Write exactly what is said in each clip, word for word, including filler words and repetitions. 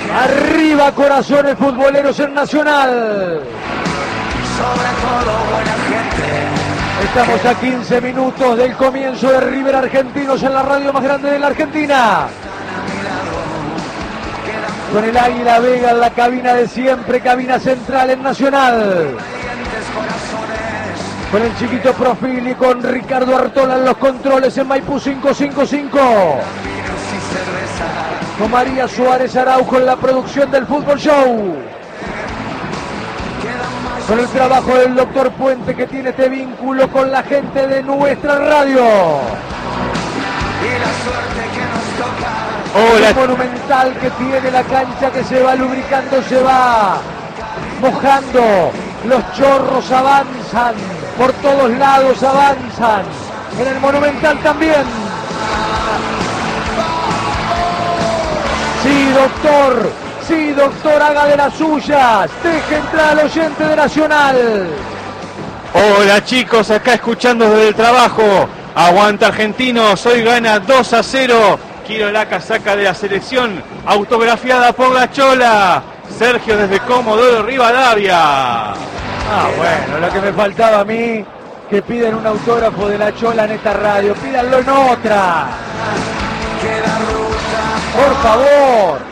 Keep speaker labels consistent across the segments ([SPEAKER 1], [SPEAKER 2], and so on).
[SPEAKER 1] Arriba corazones futboleros en Nacional.
[SPEAKER 2] Sobre todo buena gente.
[SPEAKER 1] Estamos a quince minutos del comienzo de River Argentinos en la radio más grande de la Argentina. Con el Águila Vega en la cabina de siempre, cabina central en Nacional. Con el chiquito Profili, con Ricardo Artola en los controles en Maipú cinco cinco cinco. Con María Suárez Araujo en la producción del Fútbol Show. Con el trabajo del doctor Puente, que tiene este vínculo con la gente de nuestra radio.
[SPEAKER 2] Y la suerte que nos toca.
[SPEAKER 1] El monumental que tiene la cancha, que se va lubricando, se va mojando. Los chorros avanzan, por todos lados avanzan. En el monumental también. Sí, doctor. Sí, doctor, haga de las suyas. Deje entrar al oyente de Nacional.
[SPEAKER 3] Hola chicos, acá escuchando desde el trabajo. Aguanta Argentinos, hoy gana dos a cero. Quiero la casaca de la selección, autografiada por la Chola. Sergio desde Comodoro Rivadavia.
[SPEAKER 1] Ah, bueno, lo que me faltaba a mí, que piden un autógrafo de la Chola en esta radio. Pídanlo en otra. Por favor.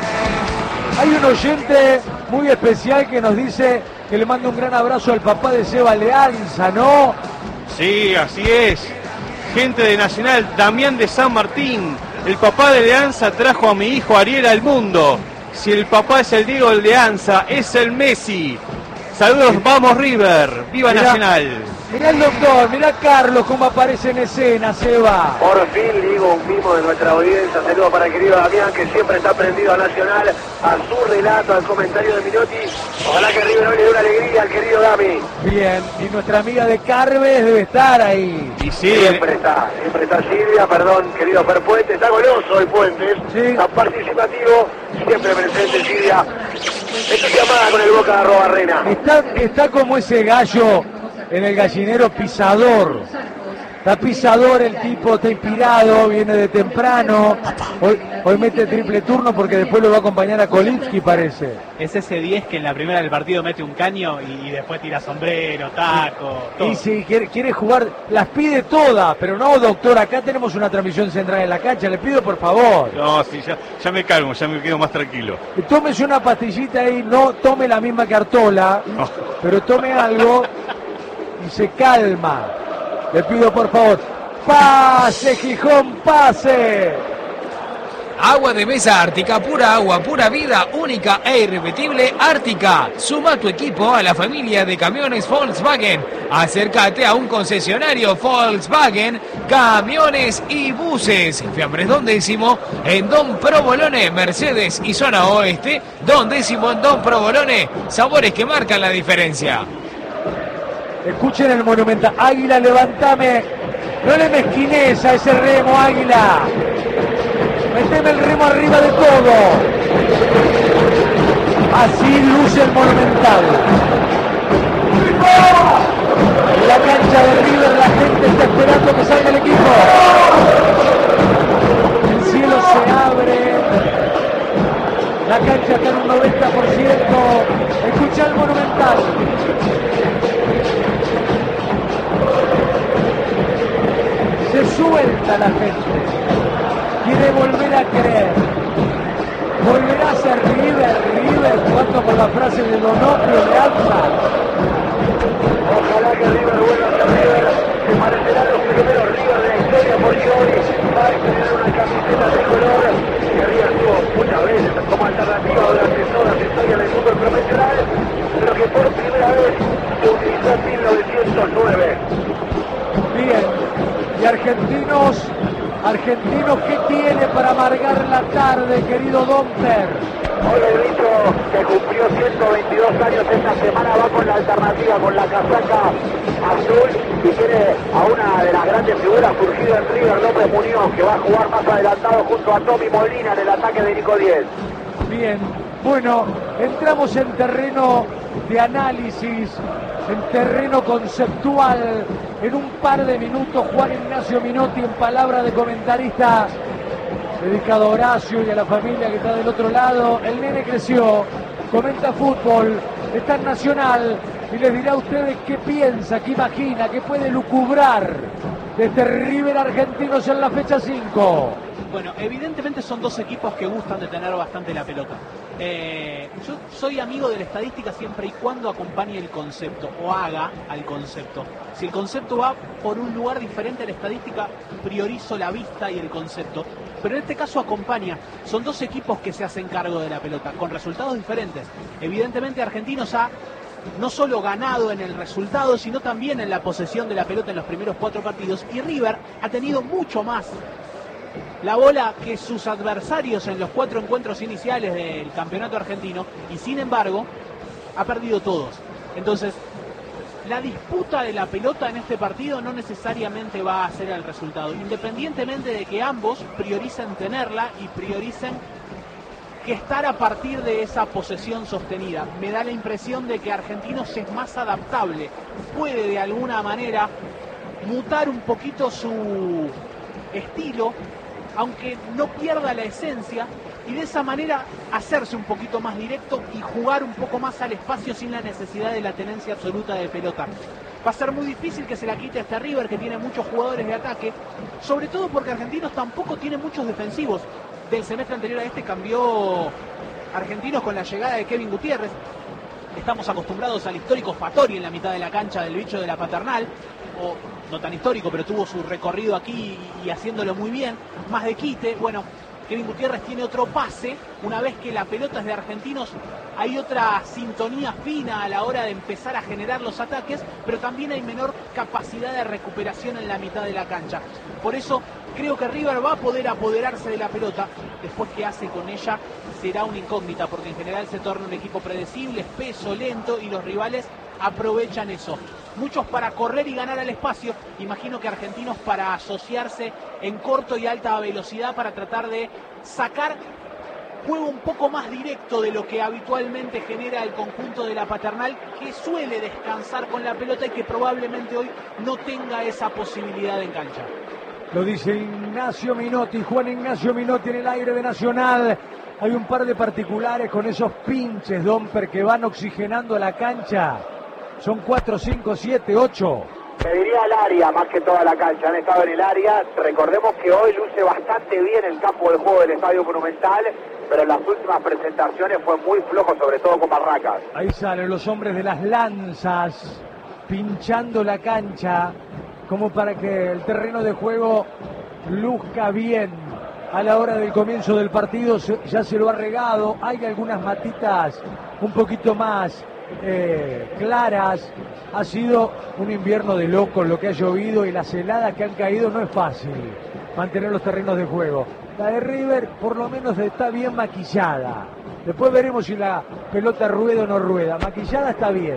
[SPEAKER 1] Hay un oyente muy especial que nos dice que le manda un gran abrazo al papá de Seba Leanza, ¿no?
[SPEAKER 3] Sí, así es. Gente de Nacional, Damián de San Martín. El papá de Leanza trajo a mi hijo Ariel al mundo. Si el papá es el Diego Leanza, es el Messi. Saludos, vamos River. Viva mirá, Nacional.
[SPEAKER 1] Mirá el doctor, mirá Carlos cómo aparece en escena, Seba.
[SPEAKER 4] Por fin digo un mimo de nuestra audiencia. Saludos para el querido Damián, que siempre está prendido a Nacional, a su relato, al comentario de Minotti. Ojalá que River hoy le dé una alegría al querido Dami.
[SPEAKER 1] Bien, y nuestra amiga de Carves debe estar ahí.
[SPEAKER 3] Y sí,
[SPEAKER 4] siempre está, siempre está Silvia, perdón, querido Per Puentes, está goloso el Puentes, sí. Está participativo, siempre presente Silvia. Entusiasmada con el Boca de Arrobarrena.
[SPEAKER 1] Está, está como ese gallo en el gallinero pisador. Está pisador el tipo, está inspirado, viene de temprano. Hoy, hoy mete triple turno porque después lo va a acompañar a Kolitsky, parece.
[SPEAKER 5] Es ese diez que en la primera del partido mete un caño y, y después tira sombrero, taco, todo.
[SPEAKER 1] Y si quiere, quiere jugar, las pide todas, pero no, doctor, acá tenemos una transmisión central en la cancha, le pido por favor.
[SPEAKER 3] No, sí, ya, ya me calmo, ya me quedo más tranquilo.
[SPEAKER 1] Tómese una pastillita ahí, no tome la misma que Artola, no. Pero tome algo y se calma. Le pido por favor, pase Gijón, pase.
[SPEAKER 6] Agua de mesa Ártica, pura agua, pura vida, única e irrepetible Ártica. Suma tu equipo a la familia de camiones Volkswagen. Acércate a un concesionario Volkswagen, camiones y buses. Fiambres Don Décimo en Don Provolone, Mercedes y zona oeste. Don Décimo en Don Provolone, sabores que marcan la diferencia.
[SPEAKER 1] Escuchen el Monumental. Águila, levantame. No le mezquines a ese remo, Águila. Meteme el remo arriba de todo. Así luce el Monumental. En la cancha de River la gente está esperando que salga el equipo. El cielo se abre. La cancha está en un noventa por ciento. Escucha el Monumental. Se suelta la gente, quiere volver a creer, volverá a ser River, River, jugando por la frase de Donofrio de Alza.
[SPEAKER 4] Ojalá que River vuelva a ser River, que parecerá los primeros River de la historia, porque hoy va a tener una camiseta de color que River tuvo muchas veces como alternativa durante toda la historia del fútbol profesional, pero que por primera vez se utilizó en mil novecientos nueve.
[SPEAKER 1] Bien. Y Argentinos, Argentinos, ¿qué tiene para amargar la tarde, querido Domper?
[SPEAKER 4] Hoy el bicho que cumplió ciento veintidós años esta semana va con la alternativa, con la casaca azul y tiene a una de las grandes figuras surgidas en River, López Muñoz, que va a jugar más adelantado junto a Tommy Molina en el ataque de Nico Diez.
[SPEAKER 1] Bien, bueno, entramos en terreno de análisis, en terreno conceptual. En un par de minutos, Juan Ignacio Minotti, en palabra de comentarista, dedicado a Horacio y a la familia que está del otro lado. El nene creció, comenta fútbol, está en Nacional y les dirá a ustedes qué piensa, qué imagina, qué puede lucubrar de este River Argentinos en la fecha cinco.
[SPEAKER 5] Bueno, evidentemente son dos equipos que gustan de tener bastante la pelota. Eh, yo soy amigo de la estadística siempre y cuando acompañe el concepto o haga al concepto. Si el concepto va por un lugar diferente a la estadística, priorizo la vista y el concepto. Pero en este caso acompaña. Son dos equipos que se hacen cargo de la pelota, con resultados diferentes. Evidentemente Argentinos ha no solo ganado en el resultado, sino también en la posesión de la pelota en los primeros cuatro partidos. Y River ha tenido mucho más la bola que sus adversarios en los cuatro encuentros iniciales del campeonato argentino, y sin embargo ha perdido todos. Entonces la disputa de la pelota en este partido no necesariamente va a ser el resultado, independientemente de que ambos prioricen tenerla y prioricen que estar a partir de esa posesión sostenida. Me da la impresión de que Argentinos es más adaptable, puede de alguna manera mutar un poquito su estilo, aunque no pierda la esencia, y de esa manera hacerse un poquito más directo y jugar un poco más al espacio sin la necesidad de la tenencia absoluta de pelota. Va a ser muy difícil que se la quite a este River, que tiene muchos jugadores de ataque, sobre todo porque Argentinos tampoco tiene muchos defensivos. Del semestre anterior a este cambió Argentinos con la llegada de Kevin Gutiérrez. Estamos acostumbrados al histórico Fattori en la mitad de la cancha del bicho de la Paternal, o no tan histórico, pero tuvo su recorrido aquí y haciéndolo muy bien, más de quite. Bueno, Kevin Gutiérrez tiene otro pase, una vez que la pelota es de Argentinos, hay otra sintonía fina a la hora de empezar a generar los ataques, pero también hay menor capacidad de recuperación en la mitad de la cancha. Por eso creo que River va a poder apoderarse de la pelota. Después, qué hace con ella será una incógnita, porque en general se torna un equipo predecible, espeso, lento, y los rivales aprovechan eso. Muchos para correr y ganar al espacio, imagino que Argentinos para asociarse en corto y alta velocidad para tratar de sacar juego un poco más directo de lo que habitualmente genera el conjunto de la Paternal, que suele descansar con la pelota y que probablemente hoy no tenga esa posibilidad en cancha.
[SPEAKER 1] Lo dice Ignacio Minotti, Juan Ignacio Minotti en el aire de Nacional. Hay un par de particulares con esos pinches, Domper, que van oxigenando la cancha. Son cuatro, cinco, siete, ocho.
[SPEAKER 4] Me diría el área, más que toda la cancha. Han estado en el área. Recordemos que hoy luce bastante bien el campo de juego del Estadio Monumental, pero en las últimas presentaciones fue muy flojo, sobre todo con Barracas.
[SPEAKER 1] Ahí salen los hombres de las lanzas, pinchando la cancha, como para que el terreno de juego luzca bien. A la hora del comienzo del partido ya se lo ha regado. Hay algunas matitas un poquito más eh, claras. Ha sido un invierno de locos lo que ha llovido, y las heladas que han caído no es fácil mantener los terrenos de juego. La de River por lo menos está bien maquillada. Después veremos si la pelota rueda o no rueda. Maquillada está bien.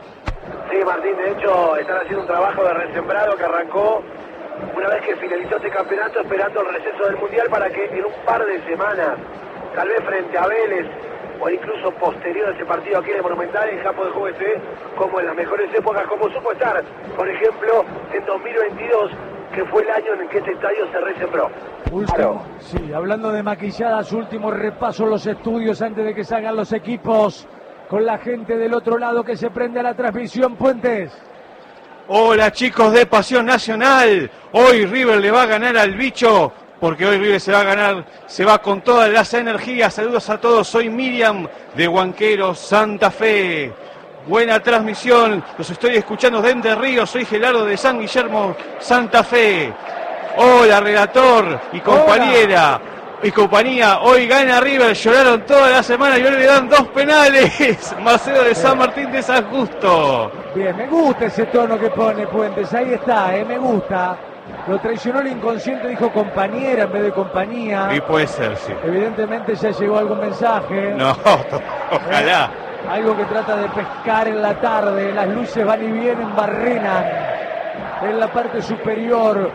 [SPEAKER 4] Sí, Martín, de hecho están haciendo un trabajo de resembrado que arrancó una vez que finalizó este campeonato, esperando el receso del Mundial para que en un par de semanas, tal vez frente a Vélez o incluso posterior a ese partido aquí en el Monumental, el campo de juego esté como en las mejores épocas, como supo estar, por ejemplo, en dos mil veintidós, que fue el año en el que este estadio se resembró.
[SPEAKER 1] Último,
[SPEAKER 4] claro.
[SPEAKER 1] Sí, hablando de maquilladas, último repaso a los estudios antes de que salgan los equipos, con la gente del otro lado que se prende a la transmisión. Puentes.
[SPEAKER 3] Hola chicos de Pasión Nacional, hoy River le va a ganar al bicho, porque hoy River se va a ganar, se va con todas las energías. Saludos a todos, soy Miriam de Huanqueros, Santa Fe. Buena transmisión, los estoy escuchando de Entre Ríos, soy Gelardo de San Guillermo, Santa Fe. Hola relator y compañera. Hola. Y compañía, hoy gana River, lloraron toda la semana y hoy le dan dos penales. Marcelo de San Martín de San Justo.
[SPEAKER 1] Bien, me gusta ese tono que pone Puentes, ahí está, eh, me gusta. Lo traicionó el inconsciente, dijo compañera en vez de compañía.
[SPEAKER 3] Y puede ser, sí.
[SPEAKER 1] Evidentemente ya llegó algún mensaje.
[SPEAKER 3] No, ojalá.
[SPEAKER 1] Eh, algo que trata de pescar en la tarde, las luces van y vienen, barrenan en la parte superior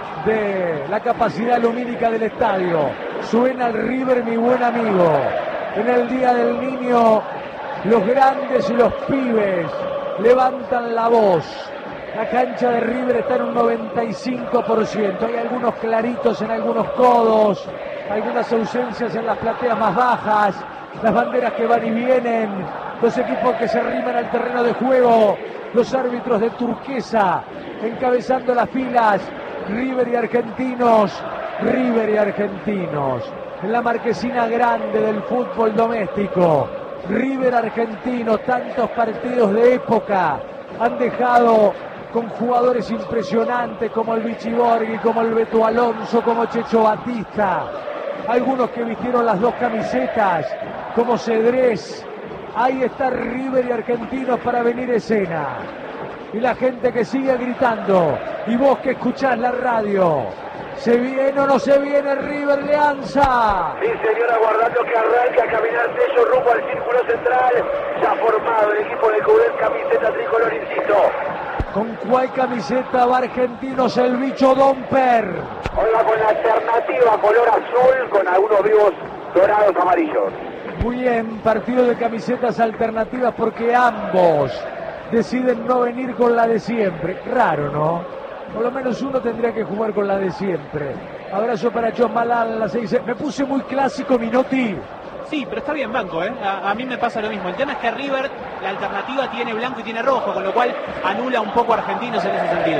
[SPEAKER 1] de la capacidad lumínica del estadio. Suena el River, mi buen amigo. En el Día del Niño, los grandes y los pibes levantan la voz. La cancha de River está en un noventa y cinco por ciento. Hay algunos claritos en algunos codos, algunas ausencias en las plateas más bajas, las banderas que van y vienen, los equipos que se arriman al terreno de juego, los árbitros de turquesa encabezando las filas, River y Argentinos, River y Argentinos, en la marquesina grande del fútbol doméstico, River Argentinos, tantos partidos de época han dejado con jugadores impresionantes como el Vichy Borghi, como el Beto Alonso, como Checho Batista, algunos que vistieron las dos camisetas, como Cedrés. Ahí está River y Argentinos para venir escena. Y la gente que sigue gritando, y vos que escuchás la radio, ¿se viene o no se viene River Leanza?
[SPEAKER 4] Sí, señor, aguardando que arranque a caminar Tello rumbo al círculo central. Ya formado el equipo de Coudet, camiseta tricolor, insisto.
[SPEAKER 1] ¿Con cuál camiseta va Argentinos el bicho Domper?
[SPEAKER 4] Hoy va con la alternativa color azul con algunos vivos dorados amarillos.
[SPEAKER 1] Muy bien, partido de camisetas alternativas porque ambos deciden no venir con la de siempre. Raro, ¿no? Por lo menos uno tendría que jugar con la de siempre. Abrazo para John Malal, la seis. Me puse muy clásico, Minotti.
[SPEAKER 5] Sí, pero está bien banco, ¿eh? A, a mí me pasa lo mismo. El tema es que River, la alternativa tiene blanco y tiene rojo, con lo cual anula un poco a Argentinos en ese sentido.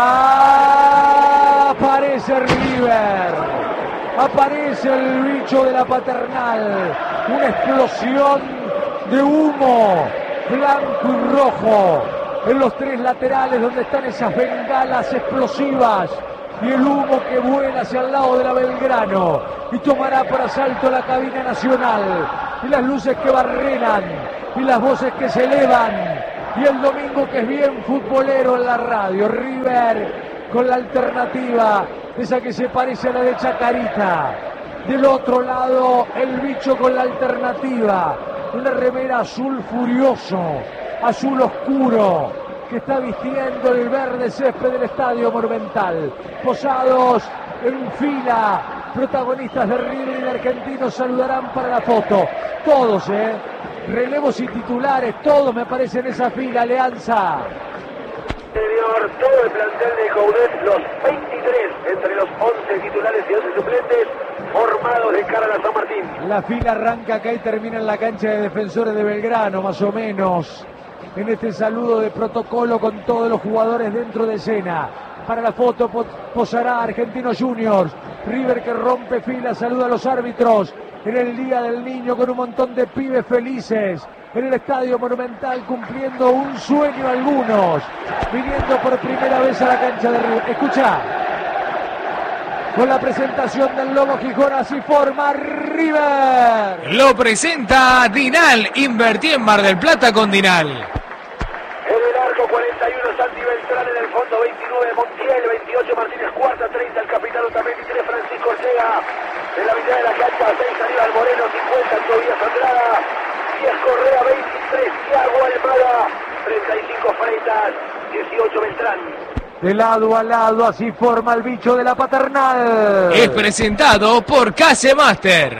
[SPEAKER 1] ¡Ah! Aparece River. Aparece el bicho de la Paternal. Una explosión de humo blanco y rojo en los tres laterales donde están esas bengalas explosivas y el humo que vuela hacia el lado de la Belgrano y tomará por asalto la cabina nacional y las luces que barrenan y las voces que se elevan y el domingo que es bien futbolero en la radio. River con la alternativa, esa que se parece a la de Chacarita. Del otro lado el bicho con la alternativa, una remera azul furioso, azul oscuro, que está vistiendo el verde césped del Estadio Monumental. Posados en fila, protagonistas de River y de Argentinos saludarán para la foto. Todos, ¿eh? Relevos y titulares, todos me parecen en esa fila, Alianza.
[SPEAKER 4] Señor, todo el plantel de Coudet, los veintitrés entre los once titulares y once suplentes, formados de cara a la San Martín.
[SPEAKER 1] La fila arranca acá y termina en la cancha de Defensores de Belgrano, más o menos. En este saludo de protocolo con todos los jugadores dentro de escena. Para la foto posará Argentinos Juniors. River que rompe fila, saluda a los árbitros. En el Día del Niño con un montón de pibes felices. En el Estadio Monumental cumpliendo un sueño algunos. Viniendo por primera vez a la cancha de River. Escucha. Con la presentación del Lobo Gijón, así forma River.
[SPEAKER 6] Lo presenta Dinal. Invertí en Mar del Plata con Dinal.
[SPEAKER 4] En el arco cuarenta y uno Santi Beltrán, en el fondo veintinueve Montiel, veintiocho Martínez Cuarta, treinta el capitán también, veintitrés Francisco Ortega. En la mitad de la cancha, seis Aníbal Moreno, cincuenta Tobias Andrada, diez Correa, veintitrés Thiago Almada, treinta y cinco Freitas, dieciocho Beltrán.
[SPEAKER 1] De lado a lado, así forma el bicho de la Paternal.
[SPEAKER 6] Es presentado por Casemaster.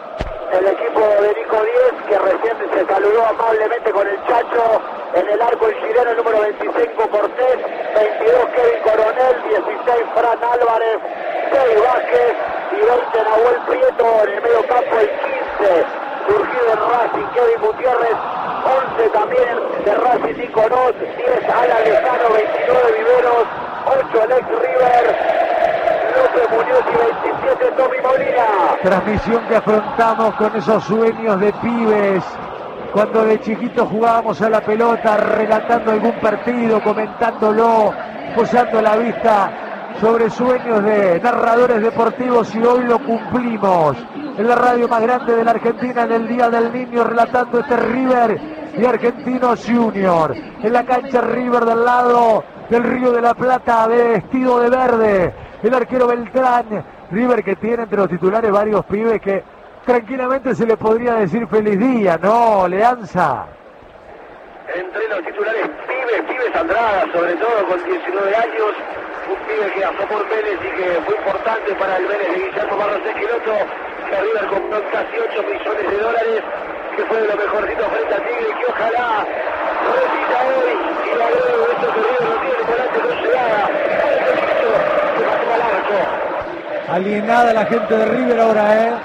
[SPEAKER 4] El equipo de Nico Díez, que recién se saludó amablemente con el Chacho. En el arco el chileno número veinticinco Cortés, veintidós Kevin Coronel, dieciséis Fran Álvarez, seis Vázquez y veinte Nahuel Prieto. En el medio campo el quince, surgido en Racing, Kevin Gutiérrez. once también de Racing Nico Nos, diez Alan Lejano, veintinueve Viveros, ocho el ex River, López Muñoz y veintisiete Tommy Molina.
[SPEAKER 1] Transmisión que afrontamos con esos sueños de pibes. Cuando de chiquitos jugábamos a la pelota, relatando algún partido, comentándolo, posando la vista sobre sueños de narradores deportivos y hoy lo cumplimos. En la radio más grande de la Argentina en el Día del Niño, relatando este River y Argentinos Junior. En la cancha River del lado del Río de la Plata, vestido de verde. El arquero Beltrán. River que tiene entre los titulares varios pibes que tranquilamente se le podría decir feliz día, ¿no, Leanza?
[SPEAKER 4] Entre los titulares, pibes, pibes Andrada, sobre todo con diecinueve años, un pibe que pasó por Vélez y que fue importante para el Vélez de Guillermo Barros Esqueloto, que River compró casi ocho millones de dólares, que fue de lo mejorcito frente a Tigre, que ojalá repita hoy y lo agrego esto que River no tiene volante con llegada, fue el derecho, se pasó al arco.
[SPEAKER 1] Alienada la gente de River ahora, ¿eh?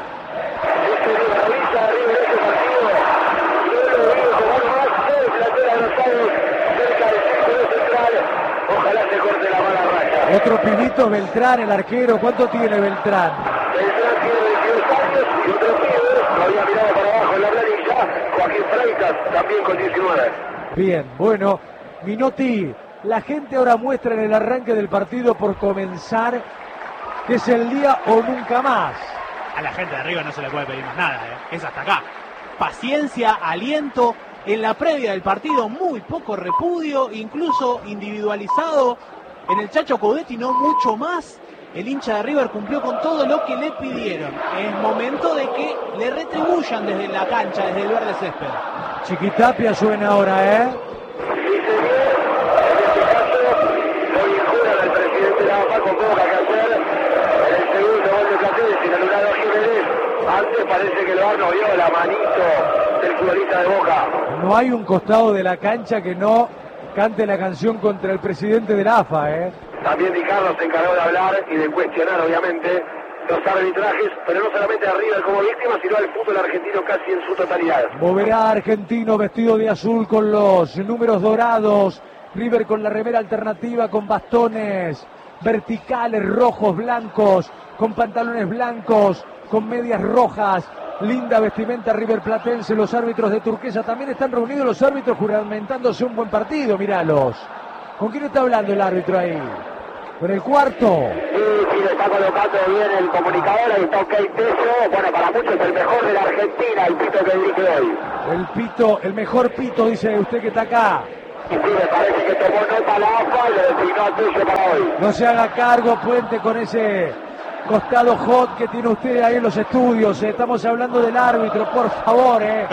[SPEAKER 4] Ojalá se corte la mala racha.
[SPEAKER 1] Otro pibito, Beltrán, el arquero. ¿Cuánto tiene Beltrán?
[SPEAKER 4] Beltrán tiene veintidós años y otro pibe, lo había mirado para abajo en la planilla, Joaquín Freitas, también con diecinueve.
[SPEAKER 1] Bien, bueno, Minotti, la gente ahora muestra en el arranque del partido por comenzar que es el día o nunca más.
[SPEAKER 5] A la gente de arriba no se le puede pedir más nada, ¿eh? Es hasta acá. Paciencia, aliento. En la previa del partido, muy poco repudio, incluso individualizado. En el Chacho Coudetti no mucho más. El hincha de River cumplió con todo lo que le pidieron. Es momento de que le retribuyan desde la cancha, desde el verde césped.
[SPEAKER 1] Chiquitapia suena ahora, ¿eh?
[SPEAKER 4] Sí, señor. En este caso, hoy jura del presidente de la AFA con Boca que ayer, en el segundo gol de Cáceres, sin anulado a Jiménez. Antes parece que el V A R no vio la manito del futbolista de Boca.
[SPEAKER 1] No hay un costado de la cancha que no cante la canción contra el presidente de la A F A, ¿eh?
[SPEAKER 4] También Di Carlos se encargó de hablar y de cuestionar, obviamente, los arbitrajes, pero no solamente a River como víctima, sino al fútbol argentino casi en su totalidad.
[SPEAKER 1] Moverá argentino vestido de azul con los números dorados. River con la remera alternativa, con bastones verticales, rojos, blancos, con pantalones blancos, con medias rojas. Linda vestimenta River Platense. Los árbitros de turquesa también están reunidos, los árbitros juramentándose un buen partido, míralos. ¿Con quién está hablando el árbitro ahí? ¿Con el cuarto?
[SPEAKER 4] Sí, sí, le está colocando bien el comunicador, ahí está OK Teso. Bueno, para muchos el mejor de la Argentina, el pito que dirige hoy.
[SPEAKER 1] El pito, el mejor pito, dice usted que está acá.
[SPEAKER 4] Y sí, me parece que tomó nota la A F A y lo designó a Teso para hoy.
[SPEAKER 1] No se haga cargo, Puente, con ese costado hot que tiene usted ahí en los estudios. Estamos hablando del árbitro, por favor, eh.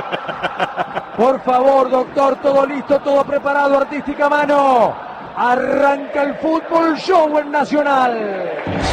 [SPEAKER 1] Por favor, doctor, todo listo, todo preparado, artística mano. Arranca el fútbol show en Nacional.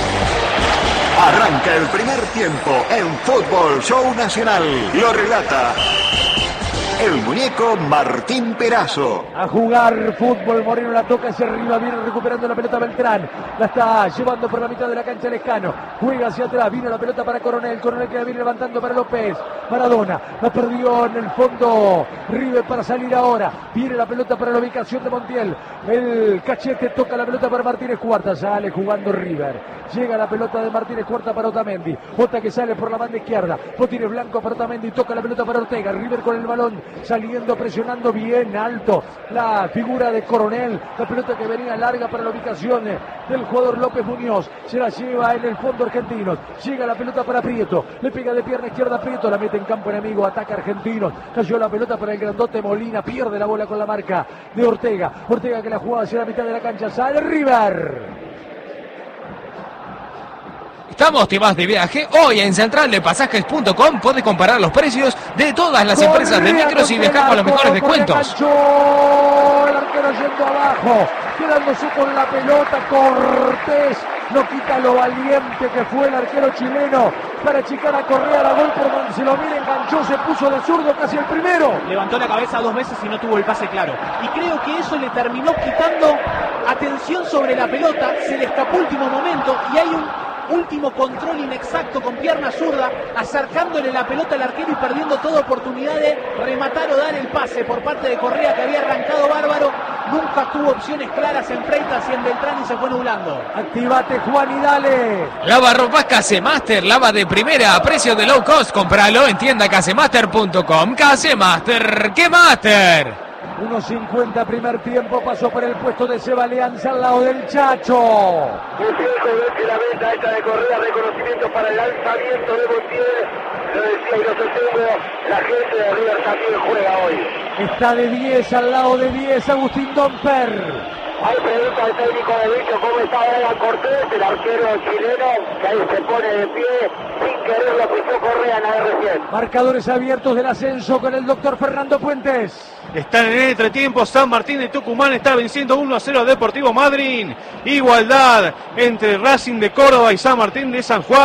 [SPEAKER 7] Arranca el primer tiempo en Fútbol Show Nacional. Lo relata el muñeco Martín Perazo.
[SPEAKER 1] A jugar fútbol, Moreno la toca hacia arriba, viene recuperando la pelota Beltrán. La está llevando por la mitad de la cancha Lescano. Juega hacia atrás, viene la pelota para Coronel. Coronel que la viene levantando para López. Maradona, la perdió en el fondo. River para salir ahora. Viene la pelota para la ubicación de Montiel. El cachete toca la pelota para Martínez Cuarta. Sale jugando River. Llega la pelota de Martínez Cuarta para Otamendi. Ota que sale por la banda izquierda. Botines blanco para Otamendi. Toca la pelota para Ortega. River con el balón. Saliendo, presionando bien alto la figura de Coronel. La pelota que venía larga para la ubicación del jugador López Muñoz. Se la lleva en el fondo Argentinos. Llega la pelota para Prieto. Le pega de pierna izquierda a Prieto. La mete en campo enemigo. Ataca Argentinos. Cayó la pelota para el grandote Molina. Pierde la bola con la marca de Ortega. Ortega que la juega hacia la mitad de la cancha. Sale River.
[SPEAKER 6] Estamos te vas de viaje. Hoy en central de pasajes punto com puedes comparar los precios de todas las empresas de micros y dejar con los mejores descuentos.
[SPEAKER 1] El arquero yendo abajo, quedándose con la pelota. Cortés no quita lo valiente que fue el arquero chileno para achicar a Correa. La gol por donde se lo mira, enganchó, se puso de zurdo casi el primero.
[SPEAKER 5] Levantó la cabeza dos veces y no tuvo el pase claro. Y creo que eso le terminó quitando atención sobre la pelota. Se le escapó último momento y hay un último control inexacto con pierna zurda, acercándole la pelota al arquero y perdiendo toda oportunidad de rematar o dar el pase por parte de Correa, que había arrancado bárbaro. Nunca tuvo opciones claras en Freitas y en Beltrán y se fue nublando.
[SPEAKER 1] Activate, Juan, y dale.
[SPEAKER 6] Lava ropas Casemaster, lava de primera a precio de low cost. Compralo en tienda casemaster punto com. Casemaster, ¿qué master?
[SPEAKER 1] uno cincuenta primer tiempo, pasó por el puesto de Seba Alianza al lado del Chacho.
[SPEAKER 4] Un fijo desde la meta esta de Correa, reconocimiento para el lanzamiento de Montiel. Lo decía y lo sostengo, la gente de River también juega hoy.
[SPEAKER 1] Está de diez, al lado de diez, Agustín Domper.
[SPEAKER 4] Hay pregunta al técnico de Bicho, ¿cómo está Brian Cortés, el arquero chileno, que ahí se pone de pie, sin querer lo pisó Correa en la R cien.
[SPEAKER 1] Marcadores abiertos del ascenso con el doctor Fernando Puentes.
[SPEAKER 3] Están en el entretiempo. San Martín de Tucumán está venciendo uno a cero a Deportivo Madryn. Igualdad entre Racing de Córdoba y San Martín de San Juan.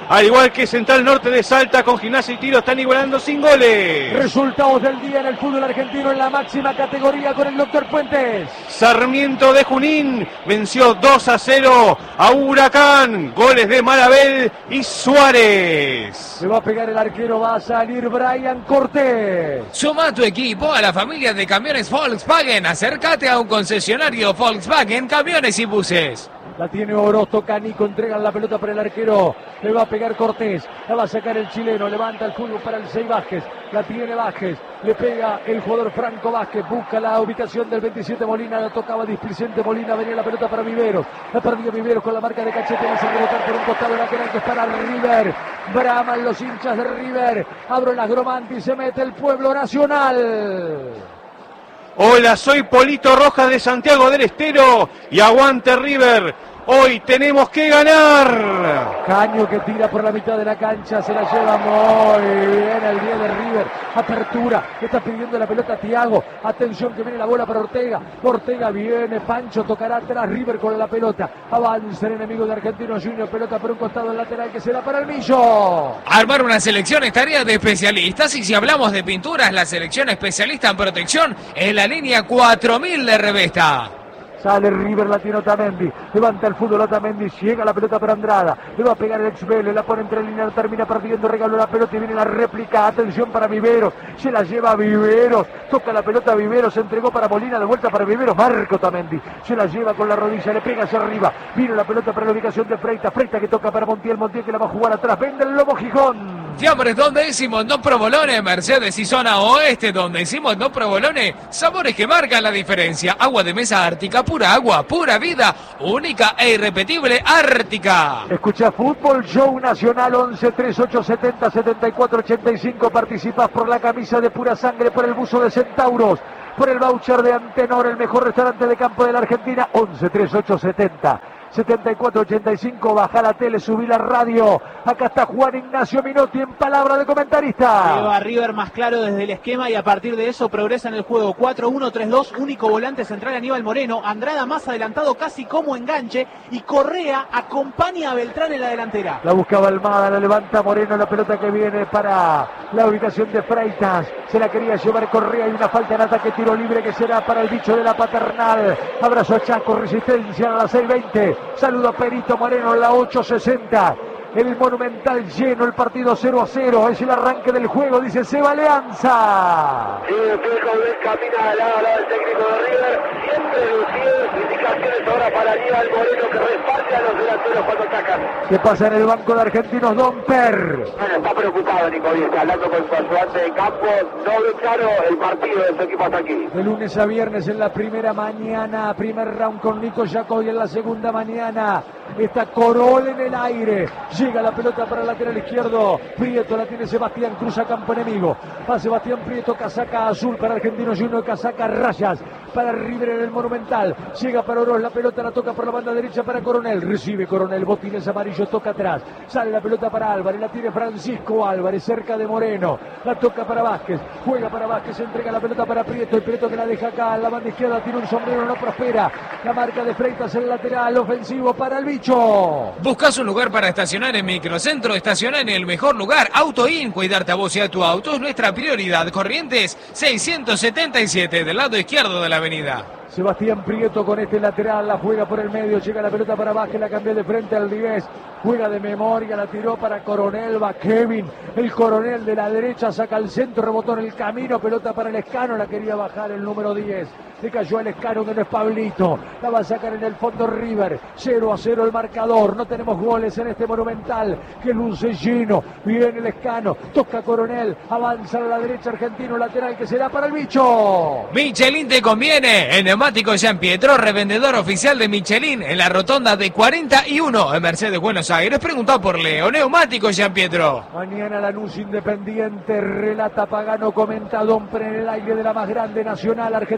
[SPEAKER 3] Al igual que Central Norte de Salta con Gimnasia y Tiro están igualando sin goles.
[SPEAKER 1] Resultados del día en el fútbol argentino en la máxima categoría con el doctor Puentes.
[SPEAKER 3] Sarmiento de Junín venció dos a cero a Huracán. Goles de Marabel y Suárez.
[SPEAKER 1] Se va a pegar el arquero, va a salir Brian Cortés.
[SPEAKER 6] Suma tu equipo a la familia de camiones Volkswagen. Acércate a un concesionario Volkswagen Camiones y Buses.
[SPEAKER 1] La tiene Oroz, toca Nico, entregan la pelota para el arquero. Le va a pegar Cortés, la va a sacar el chileno, levanta el fútbol para el seis Vázquez. La tiene Vázquez, le pega el jugador Franco Vázquez, busca la ubicación del veintisiete Molina, la tocaba displicente Molina, venía la pelota para Viveros. La perdió Viveros con la marca de Cachete, va a hacer rebotar por un costado lateral que es para River. Braman los hinchas de River, abro las Gromanti, se mete el pueblo nacional.
[SPEAKER 3] Hola, soy Polito Rojas de Santiago del Estero y aguante River. Hoy tenemos que ganar.
[SPEAKER 1] Caño que tira por la mitad de la cancha, se la lleva muy bien el día de River. Apertura, está pidiendo la pelota Thiago. Atención que viene la bola para Ortega. Ortega viene, Pancho tocará atrás, River con la pelota. Avanza el enemigo de Argentinos Juniors, pelota por un costado lateral que será para el Millo.
[SPEAKER 6] Armar una selección es tarea de especialistas y si hablamos de pinturas, la selección especialista en protección es la línea cuatro mil de Revesta.
[SPEAKER 1] Sale River, la tiene Otamendi, levanta el fútbol Otamendi, llega la pelota para Andrada, le va a pegar el ex Vélez, la pone entre líneas, termina perdiendo, regaló la pelota y viene la réplica, atención para Viveros, se la lleva Viveros, toca la pelota Viveros, se entregó para Molina, de vuelta para Viveros, marca Otamendi, se la lleva con la rodilla, le pega hacia arriba, vino la pelota para la ubicación de Freita, Freita que toca para Montiel, Montiel que la va a jugar atrás, vende el Lobo Gijón.
[SPEAKER 6] Fiambres donde decimos no provolone, Mercedes y zona oeste donde decimos no provolone, sabores que marcan la diferencia, agua de mesa Ártica, pura agua, pura vida, única e irrepetible Ártica.
[SPEAKER 1] Escucha Fútbol Show Nacional once treinta y ocho setenta setenta y cuatro ochenta y cinco, participas por la camisa de pura sangre, por el buzo de Centauros, por el voucher de Antenor, el mejor restaurante de campo de la Argentina, once treinta y ocho setenta setenta y cuatro ochenta y cinco, baja la tele, subí la radio. Acá está Juan Ignacio Minotti en palabra de comentarista.
[SPEAKER 5] Lleva a River más claro desde el esquema y a partir de eso progresa en el juego. cuatro uno tres dos, único volante central Aníbal Moreno. Andrada más adelantado casi como enganche y Correa acompaña a Beltrán en la delantera.
[SPEAKER 1] La buscaba Almada, la levanta Moreno, la pelota que viene para la ubicación de Freitas. Se la quería llevar Correa y una falta en ataque, tiro libre que será para el bicho de la Paternal. Abrazo a Chaco, resistencia a las seis veinte. Saludo a Perito Moreno en la ocho sesenta. El Monumental lleno, el partido cero a cero. Es el arranque del juego, dice Seba Leanza.
[SPEAKER 4] Sí, Fijo camina al lado del técnico de River. Siempre lucido, indicaciones ahora para Aníbal Moreno que respalde a los delanteros cuando atacan.
[SPEAKER 1] ¿Qué pasa en el banco de Argentinos? Don Per.
[SPEAKER 4] Bueno, está preocupado Nico Díaz, hablando con su ayudante de campo. No ve claro el partido de su equipo hasta aquí.
[SPEAKER 1] De lunes a viernes en la primera mañana, primer round con Nico Jacobi, en la segunda mañana está Corol en el aire. Llega la pelota para el lateral izquierdo. Prieto la tiene Sebastián, cruza campo enemigo. Va Sebastián Prieto, casaca azul para Argentinos Juniors, casaca rayas para River en el Monumental. Llega para Oroz, la pelota la toca por la banda derecha para Coronel. Recibe Coronel, botines amarillos, toca atrás. Sale la pelota para Álvarez, la tiene Francisco Álvarez, cerca de Moreno. La toca para Vázquez, juega para Vázquez, entrega la pelota para Prieto. El Prieto que la deja acá, la banda izquierda, tiene un sombrero, no prospera. La marca de Freitas en el lateral, ofensivo para el bicho.
[SPEAKER 6] ¿Buscas un lugar para estacionar en Microcentro? Estaciona en el mejor lugar. AutoIn, cuidarte a vos y a tu auto es nuestra prioridad. Corrientes seiscientos setenta y siete, del lado izquierdo de la avenida.
[SPEAKER 1] Sebastián Prieto con este lateral, la juega por el medio, llega la pelota para Vázquez, la cambió de frente al diez, juega de memoria, la tiró para Coronel, va Kevin, el Coronel de la derecha, saca el centro, rebotó en el camino, pelota para el Escano, la quería bajar el número diez, le cayó al Escano que no es Pablito, la va a sacar en el fondo River, cero a cero el marcador, no tenemos goles en este Monumental, que luce lleno, viene el Escano, toca Coronel, avanza a la derecha Argentino, lateral que será para el bicho.
[SPEAKER 6] Michelin te conviene, en Neumáticos Jean Pietro, revendedor oficial de Michelin en la rotonda de cuarenta y uno en Mercedes, Buenos Aires. Preguntá por Leo. Neumáticos Jean Pietro.
[SPEAKER 1] Mañana Lanús Independiente, relata Pagano, comenta Don Pre en el aire de la más grande nacional argentina en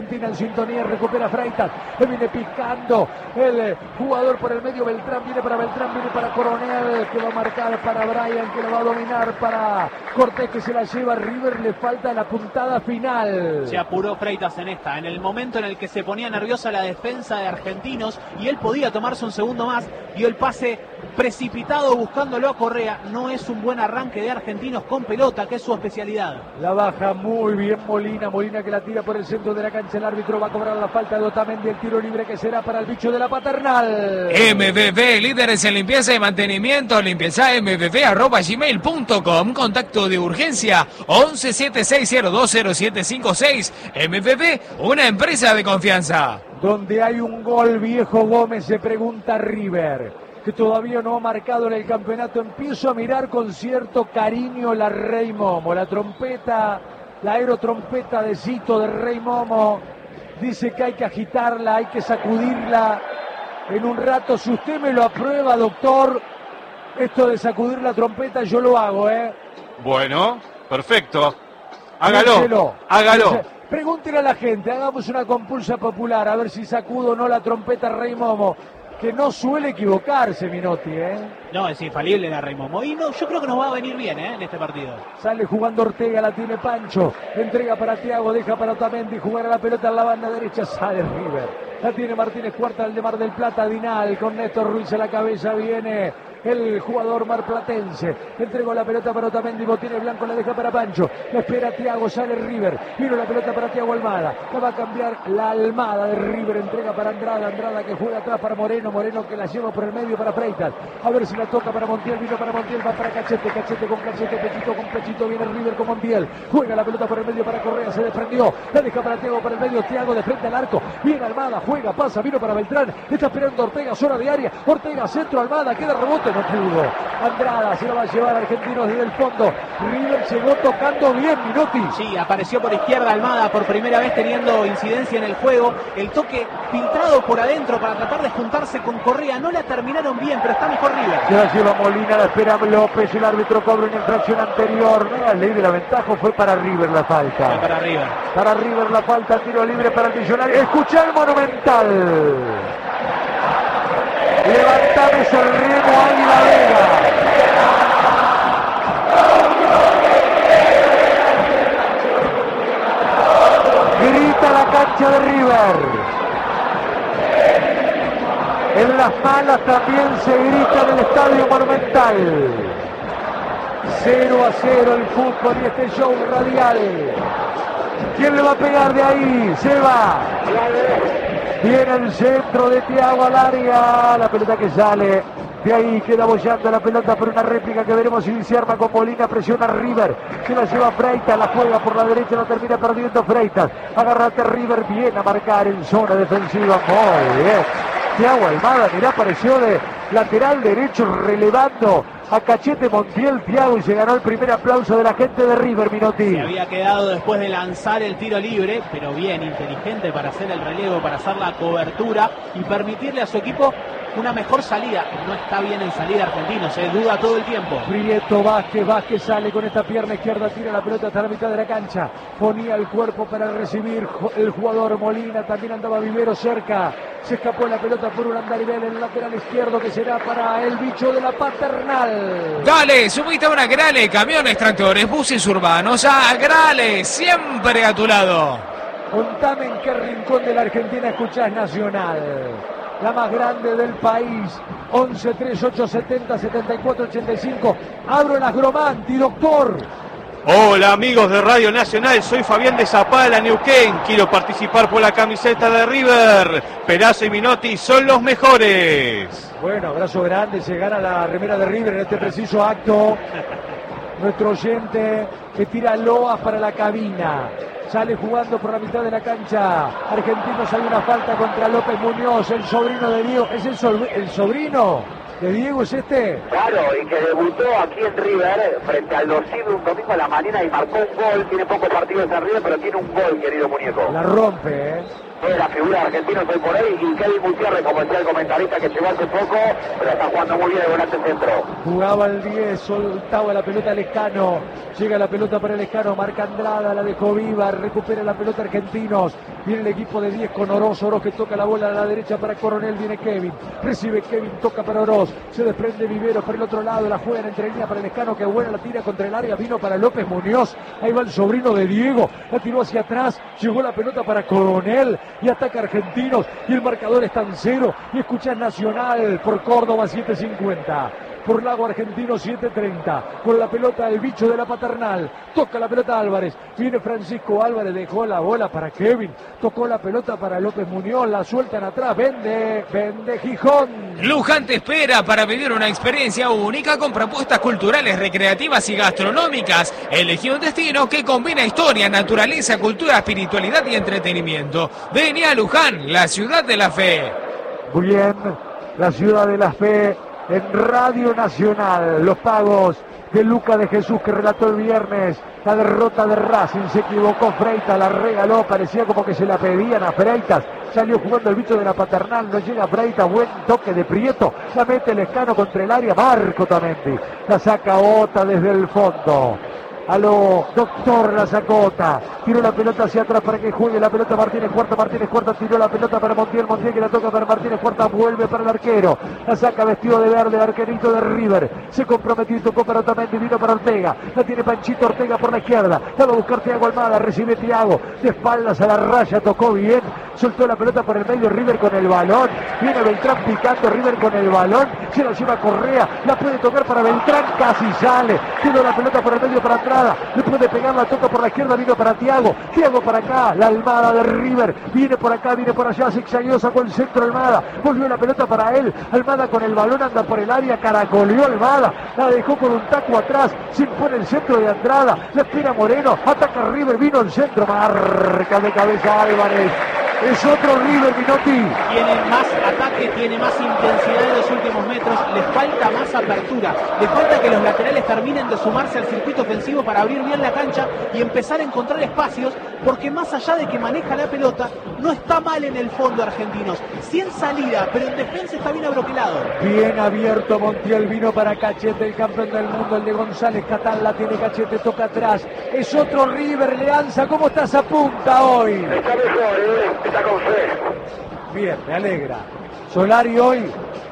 [SPEAKER 1] sintonía, recupera Freitas, le viene picando el eh, jugador por el medio, Beltrán, viene para Beltrán, viene para Coronel, que va a marcar para Brian, que lo va a dominar para Cortés, que se la lleva. River le falta la puntada final.
[SPEAKER 5] Se apuró Freitas en esta, en el momento en el que se ponía nerviosa la defensa de Argentinos y él podía tomarse un segundo más, dio el pase precipitado buscándolo a Correa. No es un buen arranque de Argentinos con pelota, que es su especialidad.
[SPEAKER 1] La baja muy bien Molina, Molina que la tira por el centro de la cancha, el árbitro va a cobrar la falta de Otamendi, el tiro libre que será para el bicho de la Paternal.
[SPEAKER 6] M V V, líderes en limpieza y mantenimiento, limpieza m v v arroba gmail punto com, contacto de urgencia once siete seis cero dos cero siete cinco seis. M V V, una empresa de confianza.
[SPEAKER 1] Donde hay un gol, Viejo Gómez, se pregunta River, que todavía no ha marcado en el campeonato. Empiezo a mirar con cierto cariño la Rey Momo, la trompeta, la aerotrompeta de Cito de Rey Momo. Dice que hay que agitarla, hay que sacudirla. En un rato, si usted me lo aprueba, doctor, esto de sacudir la trompeta, yo lo hago, ¿eh?
[SPEAKER 3] Bueno, perfecto. Hágalo,
[SPEAKER 1] Díselo.
[SPEAKER 3] hágalo.
[SPEAKER 1] Pregúntele a la gente, hagamos una compulsa popular, a ver si sacudo o no la trompeta Rey Momo, que no suele equivocarse, Minotti, ¿eh?
[SPEAKER 5] No, es infalible la Rey Momo. Y no, yo creo que nos va a venir bien, ¿eh? En este partido.
[SPEAKER 1] Sale jugando Ortega, la tiene Pancho, entrega para Thiago, deja para Otamendi, jugar a la pelota en la banda derecha, sale River. La tiene Martínez Cuarta, el de Mar del Plata, Dinal, con Néstor Ruiz a la cabeza, viene el jugador marplatense. Entregó la pelota para Otamendi, Botine Blanco la deja para Pancho. La espera Thiago, sale River. Vino la pelota para Thiago Almada. La va a cambiar la Almada de River. Entrega para Andrada. Andrada que juega atrás para Moreno. Moreno que la lleva por el medio para Freitas. A ver si la toca para Montiel. Vino para Montiel, va para Cachete. Cachete con Cachete. Pechito con Pechito. Viene River con Montiel. Juega la pelota por el medio para Correa. Se desprendió. La deja para Thiago por el medio. Thiago de frente al arco. Viene Almada. Juega, pasa. Vino para Beltrán. Está esperando Ortega. Zona de área. Ortega, centro. Almada. Queda rebote. No pudo. Andrada se lo va a llevar Argentinos desde el fondo. River llegó tocando bien, Minotti.
[SPEAKER 5] Sí, apareció por izquierda Almada por primera vez teniendo incidencia en el juego. El toque filtrado por adentro para tratar de juntarse con Correa. No la terminaron bien, pero está mejor River.
[SPEAKER 1] Se la lleva Molina, la espera López. El árbitro cobra una infracción anterior. No, la ley de la ventaja, fue para River la falta.
[SPEAKER 5] Fue para River.
[SPEAKER 1] Para River la falta, tiro libre para el Millonario. Escuchá el Monumental. Levantame ese remo, Águila Vega. Grita la cancha de River. En las malas también se grita en el Estadio Monumental. cero a cero el fútbol y este show radial. ¿Quién le va a pegar de ahí? Se va. Viene el centro de Thiago al área. La pelota que sale. De ahí queda bollando la pelota por una réplica que veremos si se arma con Molina. Presiona River. Se la lleva Freitas. La juega por la derecha. La termina perdiendo Freitas. Agárrate River. Viene a marcar en zona defensiva. Muy bien. Thiago Almada, mirá, apareció de lateral derecho relevando a Cachete Montiel. Thiago, y se ganó el primer aplauso de la gente de River, Minotti.
[SPEAKER 5] Se había quedado después de lanzar el tiro libre, pero bien, inteligente para hacer el relevo, para hacer la cobertura y permitirle a su equipo una mejor salida. No está bien en salida Argentino, se duda todo el tiempo.
[SPEAKER 1] Prieto, Vázquez, Vázquez sale con esta pierna izquierda, tira la pelota hasta la mitad de la cancha. Ponía el cuerpo para recibir el jugador Molina, también andaba Vivero cerca. Se escapó la pelota por un andarivel en el lateral izquierdo que será para el bicho de la Paternal.
[SPEAKER 6] Dale, subite a una Grale, camiones, tractores, buses urbanos, a Grale, siempre a tu lado.
[SPEAKER 1] Contame en qué rincón de la Argentina escuchás Nacional, la más grande del país. Once tres ocho setenta setenta y cuatro ochenta y cinco. Abro las Gromanti, doctor.
[SPEAKER 3] Hola amigos de Radio Nacional, soy Fabián de Zapala, Neuquén. Quiero participar por la camiseta de River. Perazo y Minotti son los mejores.
[SPEAKER 1] Bueno, abrazo grande, se gana la remera de River en este preciso acto. Nuestro oyente que tira loas para la cabina. Sale jugando por la mitad de la cancha. Argentinos, hay una falta contra López Muñoz, el sobrino de Diego. ¿Es el, so el sobrino de Diego, es este?
[SPEAKER 8] Claro, y que debutó aquí en River frente al Losido un domingo a la mañana y marcó un gol. Tiene pocos partidos en River, pero tiene un gol, querido muñeco.
[SPEAKER 1] La rompe, ¿eh?
[SPEAKER 8] de la figura de Argentinos hoy por hoy, y Kevin Gutiérrez, como decía el comentarista que llegó hace poco, pero está jugando muy bien el volante centro.
[SPEAKER 1] Jugaba el diez, soltaba la pelota Lescano, llega la pelota para Lescano, marca Andrada, la dejó viva, recupera la pelota Argentinos, viene el equipo de diez con Oroz, Oroz que toca la bola a la derecha para Coronel, viene Kevin, recibe Kevin, toca para Oroz, se desprende Viveros por el otro lado, la juegan entre línea para Lescano, que buena la tira contra el área, vino para López Muñoz, ahí va el sobrino de Diego, la tiró hacia atrás, llegó la pelota para Coronel, y ataca Argentinos, y el marcador está en cero, y escuchás Nacional por Córdoba siete cincuenta. Por Lago Argentino siete treinta, con la pelota el bicho de la Paternal, toca la pelota Álvarez, viene Francisco Álvarez, dejó la bola para Kevin, tocó la pelota para López Muñoz, la sueltan atrás, vende, vende Gijón.
[SPEAKER 6] Luján te espera para vivir una experiencia única con propuestas culturales, recreativas y gastronómicas. Elegí un destino que combina historia, naturaleza, cultura, espiritualidad y entretenimiento. Vení a Luján, la ciudad de la fe.
[SPEAKER 1] Muy bien, la ciudad de la fe. En Radio Nacional, los pagos de Luca de Jesús que relató el viernes la derrota de Racing, se equivocó Freitas, la regaló, parecía como que se la pedían a Freitas, salió jugando el bicho de la Paternal, no llega Freitas, buen toque de Prieto, la mete Lescano contra el área, Marco Tamendi, la saca Ota desde el fondo. A lo doctor la sacota, tiró la pelota hacia atrás para que juegue la pelota Martínez Cuarta, Martínez Cuarta tiró la pelota para Montiel, Montiel que la toca para Martínez Cuarta, vuelve para el arquero, la saca vestido de verde, el arquerito de River, se comprometió y tocó para Otamendi, vino para Ortega, la tiene Panchito Ortega por la izquierda, la va a buscar Thiago Almada, recibe Thiago, de espaldas a la raya, tocó bien, soltó la pelota por el medio, River con el balón, viene Beltrán picando, River con el balón, se la lleva Correa, la puede tocar para Beltrán, casi sale, tiró la pelota por el medio para atrás, le puede pegar, la toca por la izquierda, vino para Thiago, Thiago para acá, la Almada de River, viene por acá, viene por allá, zigzagueó, sacó el centro Almada, volvió la pelota para él, Almada con el balón, anda por el área, caracoleó Almada, la dejó con un taco atrás, se impone el centro de Andrada, la espera Moreno, ataca River, vino el centro, marca de cabeza Álvarez. Es otro River, Minotti.
[SPEAKER 5] Tiene más ataque, tiene más intensidad en los últimos metros, les falta más apertura, les falta que los laterales terminen de sumarse al circuito ofensivo para abrir bien la cancha y empezar a encontrar espacios, porque más allá de que maneja la pelota, no está mal en el fondo Argentinos, sí en salida, pero en defensa está bien abroquelado.
[SPEAKER 1] Bien abierto Montiel, vino para Cachete, el campeón del mundo, el de González Catán, la tiene Cachete, toca atrás, es otro River, Leanza, ¿cómo estás a punta hoy?
[SPEAKER 8] Está mejor, ¿eh? Está con fe.
[SPEAKER 1] Bien, me alegra. Solari hoy,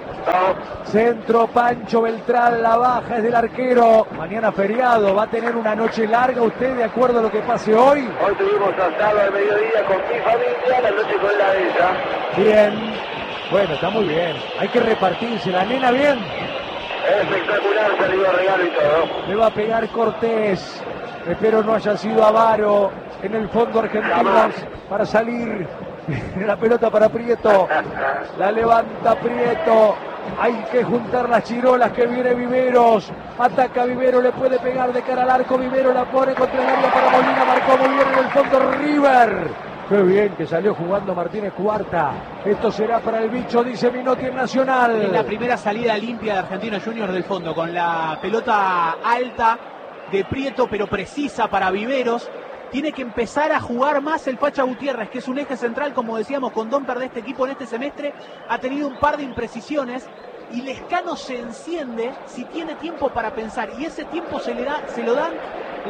[SPEAKER 8] No.
[SPEAKER 1] centro, Pancho Beltrán, la baja es del arquero, mañana feriado, va a tener una noche larga usted de acuerdo a lo que pase hoy.
[SPEAKER 8] Hoy tuvimos asado al mediodía con mi familia, la noche con la de ella.
[SPEAKER 1] Bien, bueno, está muy bien, hay que repartirse, la nena bien.
[SPEAKER 8] Espectacular, salió regalo y todo.
[SPEAKER 1] Le va a pegar Cortés, espero no haya sido avaro en el fondo Argentinos para salir. La pelota para Prieto, la levanta Prieto, hay que juntar las chirolas que viene Viveros, ataca Vivero, le puede pegar de cara al arco, Vivero la pone contra el área para Molina, marcó muy bien en el fondo River. Qué bien que salió jugando Martínez Cuarta, esto será para el bicho, dice Minotti en Nacional.
[SPEAKER 5] En la primera salida limpia de Argentinos Juniors del fondo, con la pelota alta de Prieto, pero precisa para Viveros. Tiene que empezar a jugar más el Pacha Gutiérrez, que es un eje central, como decíamos, con Domper de este equipo en este semestre. Ha tenido un par de imprecisiones y Lescano se enciende si tiene tiempo para pensar. Y ese tiempo se le da, se lo dan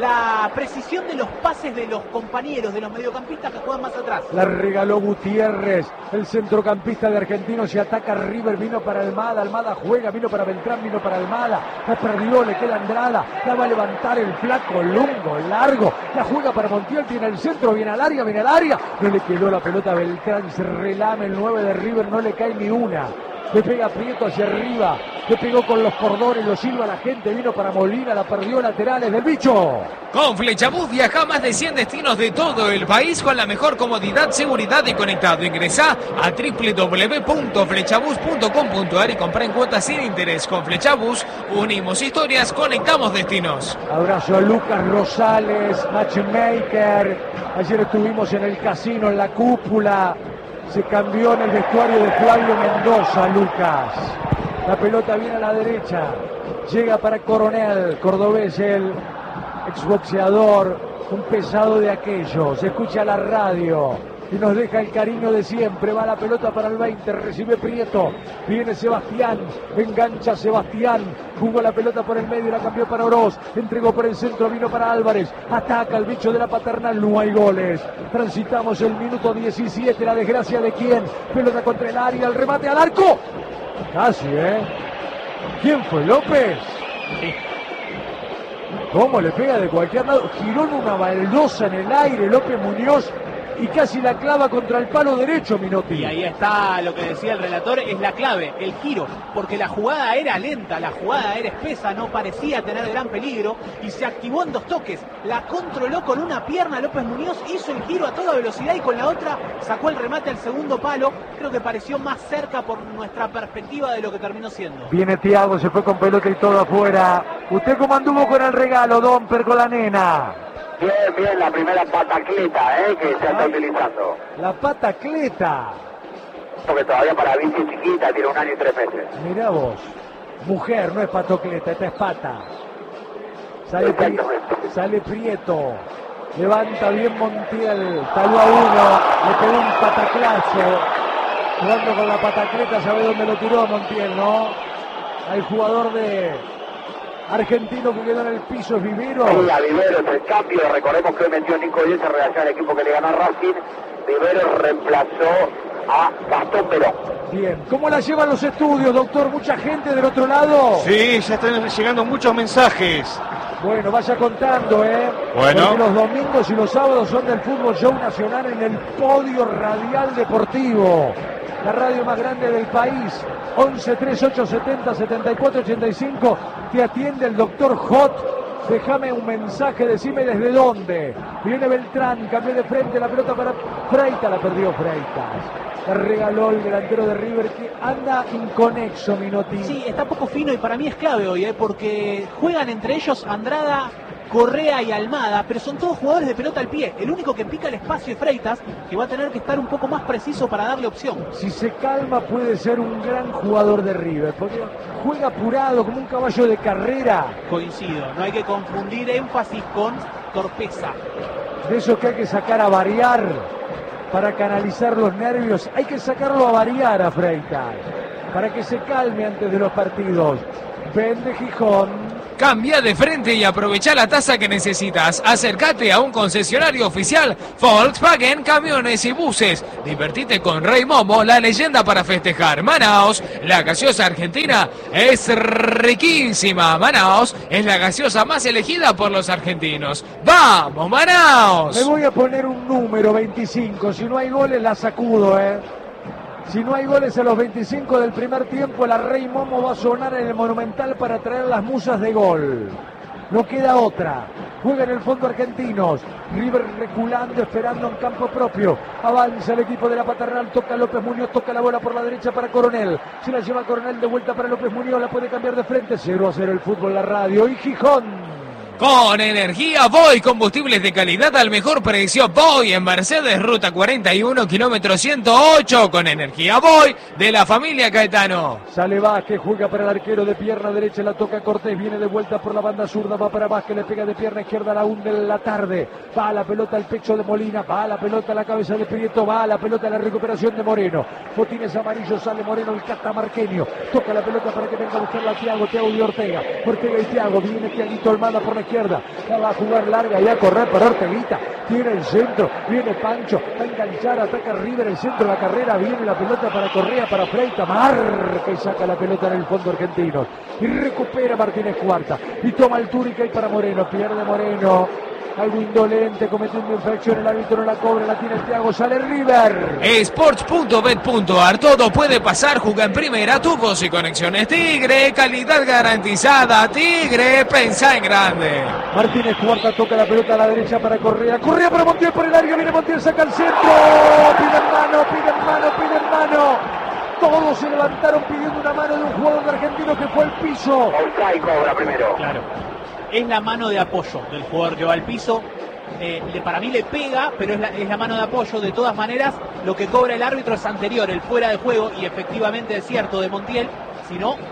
[SPEAKER 5] la precisión de los pases de los compañeros, de los mediocampistas que juegan más atrás.
[SPEAKER 1] La regaló Gutiérrez, el centrocampista de Argentinos, y ataca River, vino para Almada, Almada juega, vino para Beltrán, vino para Almada, la perdió, le queda Andrada, la va a levantar el flaco, lungo, largo, la juega para Montiel, tiene el centro, viene al área, viene al área, no le quedó la pelota a Beltrán, se relame el nueve de River, no le cae ni una. Le pega Prieto hacia arriba, le pegó con los cordones, lo silba la gente, vino para Molina, la perdió laterales del bicho.
[SPEAKER 6] Con Flechabús viaja a más de cien destinos de todo el país con la mejor comodidad, seguridad y conectado. Ingresá a doble u doble u doble u punto flechabús punto com punto a r y comprá en cuotas sin interés. Con Flechabús unimos historias, conectamos destinos.
[SPEAKER 1] Abrazo a Lucas Rosales, matchmaker. Ayer estuvimos en el casino, en la cúpula. Se cambió en el vestuario de Flavio Mendoza, Lucas. La pelota viene a la derecha. Llega para Coronel, cordobés, el exboxeador, un pesado de aquellos. Se escucha la radio. y nos deja el cariño de siempre. Va la pelota para el veinte, recibe Prieto, viene Sebastián, engancha Sebastián, jugó la pelota por el medio, la cambió para Oroz, entregó por el centro, vino para Álvarez, ataca el bicho de la Paternal, no hay goles. Transitamos el minuto diecisiete, la desgracia de quién, pelota contra el área, el remate al arco, casi, ¿eh? ¿Quién fue? ¿López? Sí. ¿Cómo le pega de cualquier lado? Giró en una baldosa en el aire López Muñoz y casi la clava contra el palo derecho, Minotti.
[SPEAKER 5] Y ahí está lo que decía el relator, es la clave, el giro, porque la jugada era lenta, la jugada era espesa, no parecía tener gran peligro y se activó en dos toques. La controló con una pierna López Muñoz, hizo el giro a toda velocidad y con la otra sacó el remate al segundo palo. Creo que pareció más cerca por nuestra perspectiva de lo que terminó siendo.
[SPEAKER 1] Viene Thiago, se fue con pelota y todo afuera. ¿Usted cómo anduvo con el regalo, Domper, con la nena?
[SPEAKER 8] Bien, bien, la primera patacleta eh, que se está utilizando.
[SPEAKER 1] La patacleta.
[SPEAKER 8] Porque todavía para bici chiquita, tiene un año y tres meses.
[SPEAKER 1] Mirá vos, mujer, no es patocleta, esta es pata. Sale, Pri sale Prieto, levanta bien Montiel, taló a uno, le pegó un pataclazo. Jugando con la patacleta, sabe dónde lo tiró Montiel, ¿no? Al jugador de... argentino que quedó en el piso es Vivero.
[SPEAKER 8] Sí, a Vivero es el cambio. Recordemos que hoy metió Nico Díez en relación al equipo que le ganó a Racing. Vivero reemplazó a Gastón Perón.
[SPEAKER 1] Bien, ¿cómo la llevan los estudios, doctor? ¿Mucha gente del otro lado?
[SPEAKER 3] Sí, ya están llegando muchos mensajes.
[SPEAKER 1] Bueno, vaya contando, ¿eh?
[SPEAKER 3] Bueno.
[SPEAKER 1] Porque los domingos y los sábados son del Fútbol Show Nacional en el Podio Radial Deportivo. La radio más grande del país. once treinta y ocho setenta setenta y cuatro ochenta y cinco. Te atiende el doctor Hot. Déjame un mensaje, decime desde dónde. Viene Beltrán, cambió de frente la pelota para Freitas, la perdió Freitas. La regaló el delantero de River que anda inconexo, Minotti.
[SPEAKER 5] Sí, está poco fino y para mí es clave hoy, ¿eh? Porque juegan entre ellos Andrada, Correa y Almada, pero son todos jugadores de pelota al pie. El único que pica el espacio es Freitas, que va a tener que estar un poco más preciso para darle opción.
[SPEAKER 1] Si se calma puede ser un gran jugador de River, porque juega apurado como un caballo de carrera.
[SPEAKER 5] Coincido, no hay que confundir énfasis con torpeza.
[SPEAKER 1] De eso que hay que sacar a variar para canalizar los nervios. Hay que sacarlo a variar a Freitas, para que se calme antes de los partidos. Vende Gijón.
[SPEAKER 6] Cambia de frente y aprovecha la tasa que necesitas. Acércate a un concesionario oficial Volkswagen Camiones y Buses. Divertite con Rey Momo, la leyenda para festejar. Manaos, la gaseosa argentina es riquísima. Manaos es la gaseosa más elegida por los argentinos. ¡Vamos, Manaos!
[SPEAKER 1] Me voy a poner un número, veinticinco. Si no hay goles la sacudo, ¿eh? Si no hay goles a los veinticinco del primer tiempo, la Rey Momo va a sonar en el Monumental para traer las musas de gol. No queda otra. Juega en el fondo argentinos. River reculando, esperando en campo propio. Avanza el equipo de la Paternal. Toca López Muñoz, toca la bola por la derecha para Coronel. Se la lleva Coronel de vuelta para López Muñoz. La puede cambiar de frente. cero a cero el fútbol, la radio. Y Gijón.
[SPEAKER 6] Con energía Voy, combustibles de calidad al mejor precio. Voy en Mercedes, ruta cuarenta y uno, kilómetro ciento ocho. Con energía Voy de la familia Caetano.
[SPEAKER 1] Sale Vázquez, juega para el arquero de pierna derecha, la toca Cortés, viene de vuelta por la banda zurda, va para Vázquez, le pega de pierna izquierda, la hunde en la tarde. Va la pelota al pecho de Molina, va la pelota a la cabeza de Prieto, va la pelota a la recuperación de Moreno. Botines amarillos, sale Moreno, el catamarqueño. Toca la pelota para que venga a buscarla a Thiago, Thiago de Ortega. Ortega y Thiago, viene Thiaguito Almada por la izquierda. La va a jugar larga y a correr para Orteguita. Tiene el centro, viene Pancho, va a enganchar, ataca River, el centro de la carrera, viene la pelota para Correa, para Freitas, marca y saca la pelota en el fondo argentino. Y recupera Martínez Cuarta. Y toma altura y cae para Moreno, pierde Moreno. Algo indolente, cometiendo infracción, el árbitro no la cobra, la tiene el Thiago, sale River.
[SPEAKER 6] Sports punto bet punto ar, todo puede pasar, juega en primera, tubos y conexiones Tigre, calidad garantizada, Tigre, pensá en grande.
[SPEAKER 1] Martínez Cuarta toca la pelota a la derecha para Correa, Correa para Montiel por el área, viene Montiel, saca el centro, piden mano, piden mano, piden mano. Todos se levantaron pidiendo una mano de un jugador argentino que fue al piso.
[SPEAKER 8] Olcay cobra primero.
[SPEAKER 5] Claro. Es la mano de apoyo del jugador que va al piso. Eh, le, para mí le pega, pero es la, es la mano de apoyo. De todas maneras, lo que cobra el árbitro es anterior, el fuera de juego, y efectivamente es cierto de Montiel. Si no,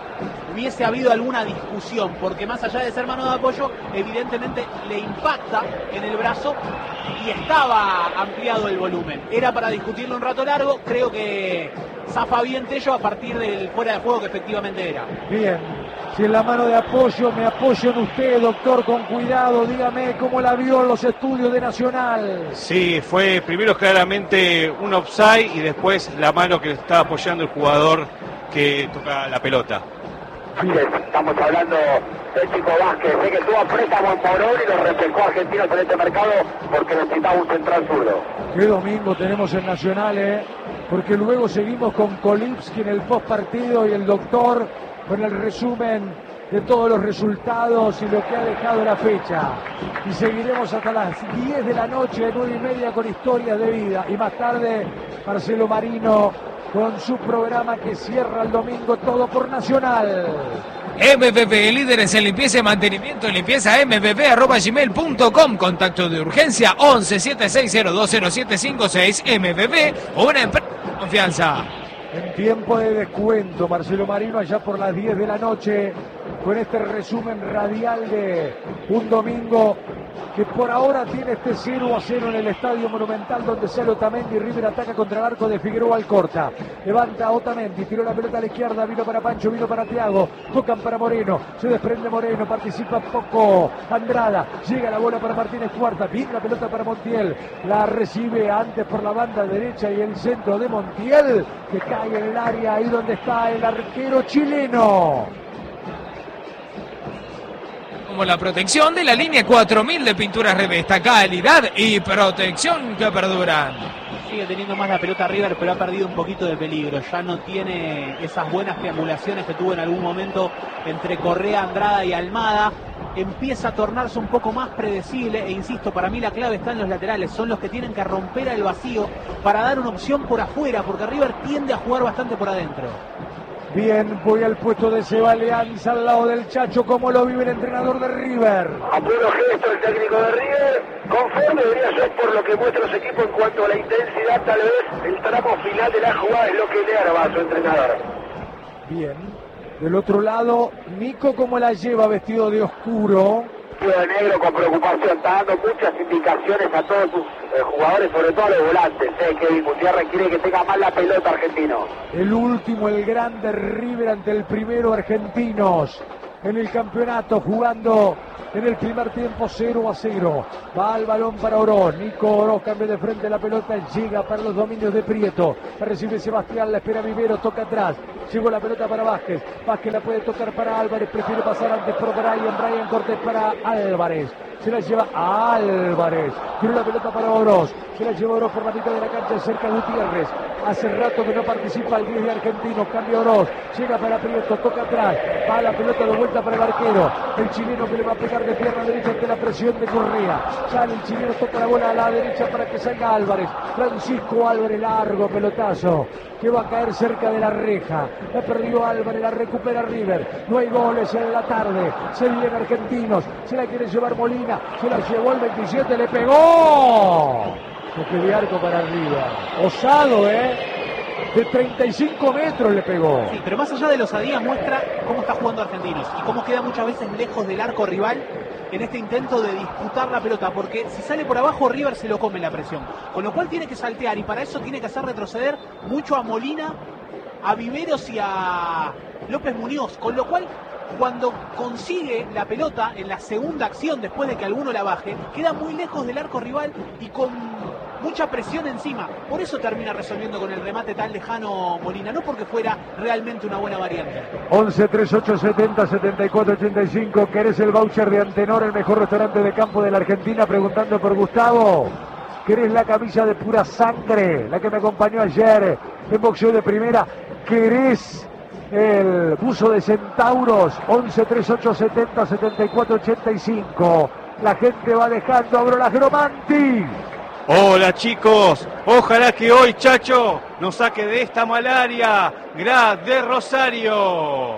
[SPEAKER 5] hubiese habido alguna discusión, porque más allá de ser mano de apoyo, evidentemente le impacta en el brazo y estaba ampliado el volumen. Era para discutirlo un rato largo, creo que zafa bien Tello a partir del fuera de juego que efectivamente era.
[SPEAKER 1] Bien, si en la mano de apoyo, me apoyo en usted, doctor, con cuidado, dígame cómo la vio en los estudios de Nacional.
[SPEAKER 3] Sí, fue primero claramente un offside y después la mano que está apoyando el jugador que toca la pelota.
[SPEAKER 8] Estamos hablando del Chico Vázquez, sé que tuvo préstamo en Morón y lo reflejó Argentinos en este mercado porque necesitaba un central zurdo.
[SPEAKER 1] Qué domingo tenemos en Nacional, ¿eh? Porque luego seguimos con Kolipski en el post partido y el doctor con el resumen de todos los resultados y lo que ha dejado la fecha. Y seguiremos hasta las diez de la noche, nueve y media, con historias de vida. Y más tarde, Marcelo Marino con su programa que cierra el domingo, todo por Nacional.
[SPEAKER 6] M V P, líderes en limpieza y mantenimiento, limpieza m v p arroba gmail punto com, contacto de urgencia once siete seis cero dos cero siete cinco seis, M V P, una empresa de confianza.
[SPEAKER 1] En tiempo de descuento, Marcelo Marino allá por las diez de la noche, con este resumen radial de un domingo que por ahora tiene este cero a cero en el Estadio Monumental, donde sale Otamendi. River ataca contra el arco de Figueroa Alcorta. Levanta Otamendi, tiró la pelota a la izquierda, vino para Pancho, vino para Thiago, tocan para Moreno, se desprende Moreno, participa poco Andrada, llega la bola para Martínez Cuarta, viene la pelota para Montiel, la recibe antes por la banda derecha y el centro de Montiel, que cae en el área, ahí donde está el arquero chileno.
[SPEAKER 6] Como la protección de la línea cuatro mil de Pinturas Revesta, calidad y protección que perduran.
[SPEAKER 5] Sigue teniendo más la pelota River, pero ha perdido un poquito de peligro. Ya no tiene esas buenas triangulaciones que tuvo en algún momento entre Correa, Andrada y Almada. Empieza a tornarse un poco más predecible e insisto, para mí la clave está en los laterales. Son los que tienen que romper el vacío para dar una opción por afuera, porque River tiende a jugar bastante por adentro.
[SPEAKER 1] Bien, voy al puesto de Seba Leanza al lado del Chacho. ¿Cómo lo vive el entrenador de River?
[SPEAKER 4] A puro gesto el técnico de River, conforme debería ser por lo que muestra su equipo en cuanto a la intensidad. Tal vez el tramo final de la jugada es lo que le arma a su entrenador.
[SPEAKER 1] Bien, del otro lado, Nico, ¿cómo la lleva vestido de oscuro?
[SPEAKER 8] De negro con preocupación, está dando muchas indicaciones a todos sus eh, jugadores, sobre todo a los volantes. Eh, Kevin Gutiérrez quiere que tenga más la pelota Argentino.
[SPEAKER 1] El último, el grande River ante el primero, Argentinos en el campeonato, jugando en el primer tiempo cero a cero. Va al balón para Oroz. Nico Oroz cambia de frente la pelota, llega para los dominios de Prieto. La recibe Sebastián, la espera Vivero, toca atrás. Llegó la pelota para Vázquez. Vázquez la puede tocar para Álvarez, prefiere pasar antes por Brian. Brian Cortés para Álvarez. Se la lleva a Álvarez. Tiró la pelota para Oroz. Se la lleva Oroz por la mitad de la cancha, cerca de Gutiérrez. Hace rato que no participa el diez de Argentinos. Cambia Oroz. Llega para Prieto, toca atrás. Va la pelota de vuelta para el arquero. El chileno que le va a pegar de pierna derecha ante la presión de Correa. Sale el chileno, toca la bola a la derecha para que salga Álvarez. Francisco Álvarez, largo pelotazo que va a caer cerca de la reja. La perdió Álvarez, la recupera River. No hay goles en la tarde. Se vienen Argentinos. Se la quiere llevar Molina. Se la llevó el veintisiete, le pegó. Toque de arco para River. Osado, ¿eh? De treinta y cinco metros le pegó.
[SPEAKER 5] Sí, pero más allá de los osadía muestra cómo está jugando Argentinos y cómo queda muchas veces lejos del arco rival en este intento de disputar la pelota, porque si sale por abajo River se lo come la presión, con lo cual tiene que saltear y para eso tiene que hacer retroceder mucho a Molina, a Viveros y a López Muñoz, con lo cual cuando consigue la pelota en la segunda acción después de que alguno la baje, queda muy lejos del arco rival y con mucha presión encima. Por eso termina resolviendo con el remate tan lejano Molina, no porque fuera realmente una buena variante.
[SPEAKER 1] once, treinta y ocho, setenta, setenta y cuatro, ochenta y cinco. ¿Querés el voucher de Antenor, el mejor restaurante de campo de la Argentina? Preguntando por Gustavo. ¿Querés la camisa de pura sangre, la que me acompañó ayer en boxeo de primera? ¿Querés el buzo de centauros? Once, treinta y ocho, setenta, setenta y cuatro, ochenta y cinco. La gente va dejando, abro la Gromanti.
[SPEAKER 3] Hola chicos, ojalá que hoy Chacho nos saque de esta malaria. Graz de Rosario.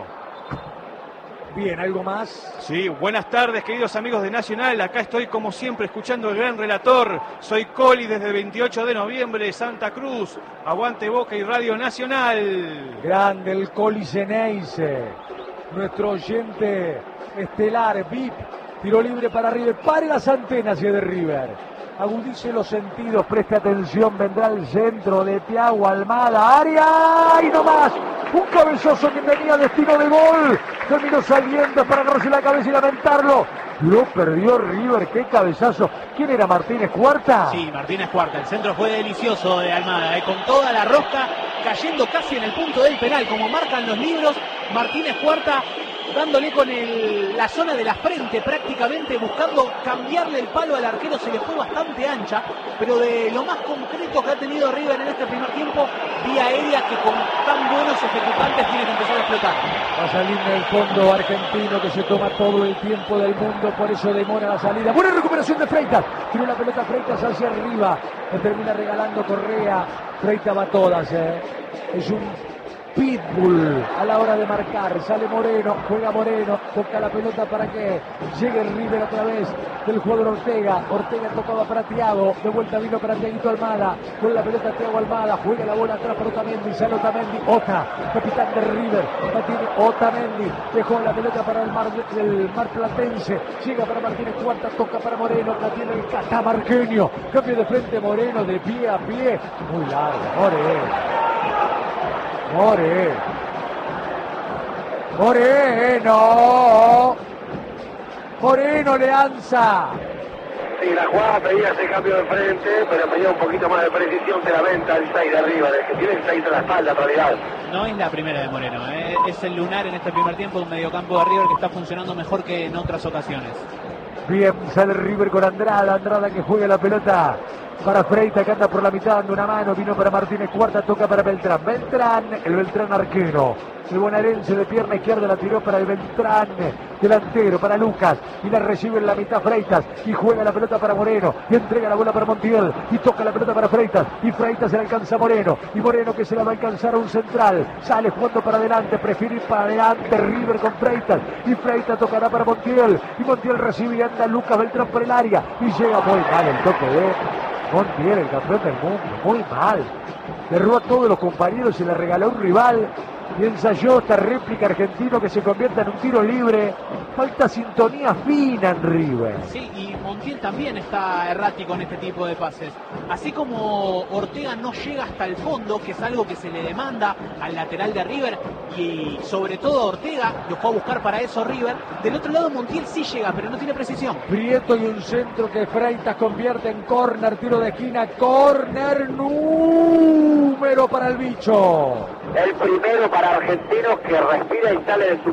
[SPEAKER 1] Bien, ¿algo más?
[SPEAKER 3] Sí, buenas tardes queridos amigos de Nacional. Acá estoy como siempre escuchando el gran relator. Soy Coli desde el veintiocho de noviembre, Santa Cruz. Aguante Boca y Radio Nacional.
[SPEAKER 1] Grande el Coli Ceneice. nuestro oyente estelar, V I P, tiro libre para River, pare las antenas y es de River. Agudice los sentidos, preste atención, vendrá el centro de Thiago Almada, área y no más. Un cabezazo que tenía destino de gol. Terminó saliendo para agarrarse la cabeza y lamentarlo. Lo perdió River, qué cabezazo. ¿Quién era Martínez Cuarta?
[SPEAKER 5] Sí, Martínez Cuarta. El centro fue delicioso de Almada, eh, con toda la rosca, cayendo casi en el punto del penal, como marcan los libros. Martínez Cuarta dándole con el, la zona de la frente prácticamente, buscando cambiarle el palo al arquero. Se le fue bastante ancha, pero de lo más concreto que ha tenido River en este primer tiempo, vía aérea que con tan buenos ejecutantes tiene que empezar a explotar.
[SPEAKER 1] Va a salir en el fondo argentino que se toma todo el tiempo del mundo, por eso demora la salida. Buena recuperación de Freitas, tiró la pelota Freitas hacia arriba, le termina regalando Correa. Freitas va a todas, eh. Es un pitbull a la hora de marcar. Sale Moreno, juega Moreno, toca la pelota para que llegue River otra vez del jugador Ortega. Ortega tocaba para Thiago, de vuelta vino para Thiaguito Almada, con la pelota Thiago Almada, juega la bola atrás para Otamendi, sale Otamendi, Ota, capitán de River, la tiene Otamendi, dejó la pelota para el Mar, el Mar Platense, llega para Martínez Cuarta, toca para Moreno, la tiene el catamarqueño, cambio de frente Moreno, de pie a pie, muy largo, Moreno. More. Moreno. Moreno Leanza.
[SPEAKER 8] Sí, la jugada pedía ese cambio de frente, pero pedía un poquito más de precisión de la venta el seis de arriba, el que tiene el seis de la espalda en realidad.
[SPEAKER 5] No es la primera de Moreno, ¿eh? Es el lunar en este primer tiempo de un mediocampo de River que está funcionando mejor que en otras ocasiones.
[SPEAKER 1] Bien, sale River con Andrada, Andrada que juega la pelota para Freitas, que anda por la mitad dando una mano, vino para Martínez Cuarta, toca para Beltrán, Beltrán, el Beltrán arquero, el bonaerense de pierna izquierda la tiró para el Beltrán, delantero, para Lucas, y la recibe en la mitad Freitas, y juega la pelota para Moreno, y entrega la bola para Montiel, y toca la pelota para Freitas, y Freitas se la alcanza a Moreno, y Moreno que se la va a alcanzar a un central, sale jugando para adelante, prefiere ir para adelante River con Freitas, y Freitas tocará para Montiel, y Montiel recibe y anda Lucas Beltrán por el área, y llega muy mal el toque de Montiel, el campeón del mundo, muy mal. Le robó a todos los compañeros, se le regaló a un rival y ensayó esta réplica argentino que se convierta en un tiro libre. Falta sintonía fina en River.
[SPEAKER 5] Sí, y Montiel también está errático en este tipo de pases. Así como Ortega no llega hasta el fondo, que es algo que se le demanda al lateral de River, y sobre todo Ortega lo fue a buscar para eso River. Del otro lado Montiel sí llega, pero no tiene precisión.
[SPEAKER 1] Prieto y un centro que Freitas convierte en córner, tiro de esquina, córner número para el bicho.
[SPEAKER 8] El primero para Argentinos que respira y sale de su